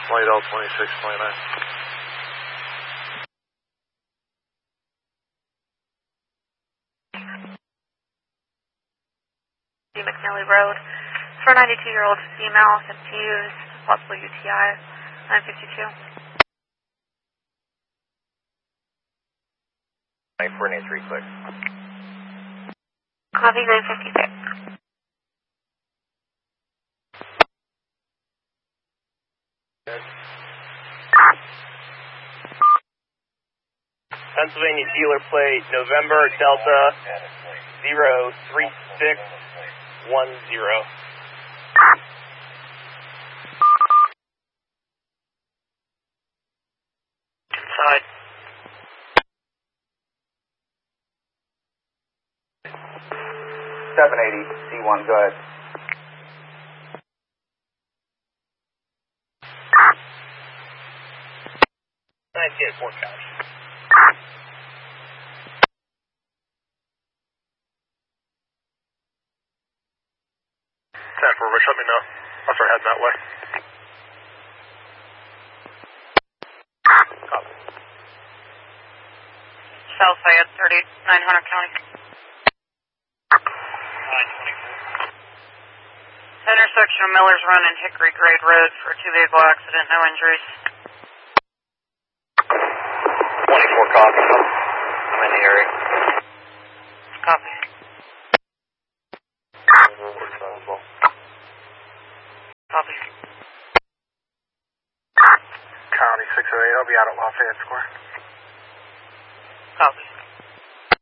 Flight L2629. McNally Road for a 92-year-old female confused, possible UTI, 952. 9483, click. Copy 956. Pennsylvania dealer plate, November Delta 03610. Inside. 780 C1, go ahead. Nice hit, Fort Couch. 10-4, Rich, let me know. I'll start heading that way. Copy. South Fayette, 39 Hunter County. 924. Intersection of Miller's Run and Hickory Grade Road for a two-vehicle accident, no injuries. 24 copy. I'm in the area. Copy. Copy. County 608, I'll be out at Lafayette Square.